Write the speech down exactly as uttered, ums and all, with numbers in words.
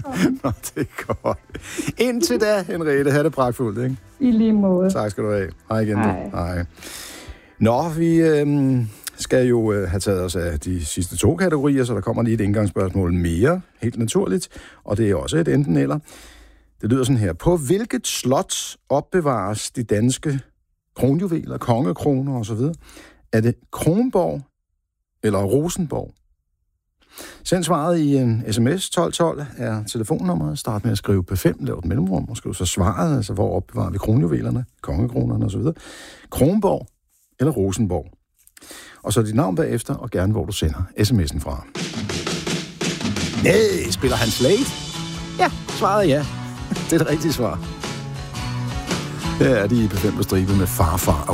Nå, det er godt. Indtil da, Henriette, have det pragtfuldt, ikke? I lige måde. Tak skal du have. Hej igen. Hej. Hej. Nå, vi øh, skal jo øh, have taget os af de sidste to kategorier, så der kommer lige et indgangsspørgsmål mere, helt naturligt. Og det er også et enten eller. Det lyder sådan her. På hvilket slot opbevares de danske kronjuveler, kongekroner osv.? Er det Kronborg eller Rosenborg? Send svaret i en sms. tolv tolv er telefonnummeret. Start med at skrive P fem, lav et mellemrum, og skriv så svaret, altså hvor opbevarer vi kronjuvelerne, kongekronerne osv. Kronborg eller Rosenborg. Og så dit navn bagefter, og gerne hvor du sender sms'en fra. Nej, spiller han Slade? Ja, svaret er ja. Det er det rigtige svar. Her er de i P fem på stribe med Farfar og